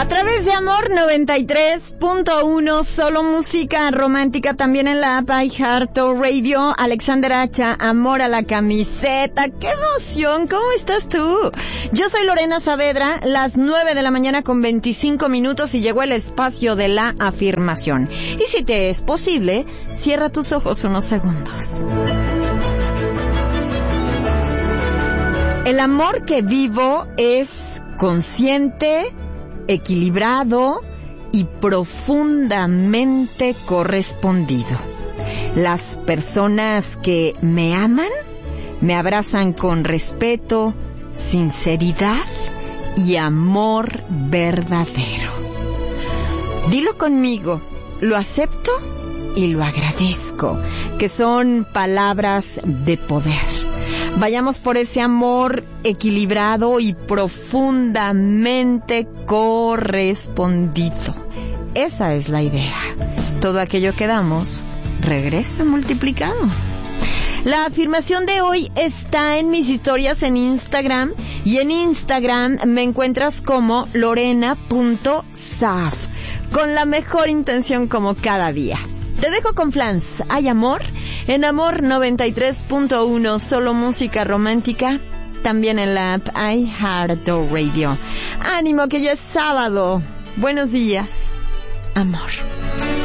A través de Amor 93.1, solo música romántica, también en la app iHeartRadio. Alexander Hacha, Amor a la camiseta. ¡Qué emoción! ¿Cómo estás tú? Yo soy Lorena Saavedra, las 9 de la mañana con 25 minutos y llegó el espacio de la afirmación. Y si te es posible, cierra tus ojos unos segundos. El amor que vivo es consciente, equilibrado y profundamente correspondido. Las personas que me aman me abrazan con respeto, sinceridad y amor verdadero. Dilo conmigo, lo acepto y lo agradezco, que son palabras de poder. Vayamos por ese amor equilibrado y profundamente correspondido. Esa es la idea. Todo aquello que damos regresa multiplicado. La afirmación de hoy está en mis historias en Instagram, y en Instagram me encuentras como lorena.saaf, con la mejor intención como cada día. Te dejo con Flans, Hay Amor, en Amor 93.1, solo música romántica, también en la app iHeartRadio. Ánimo que ya es sábado. Buenos días, amor.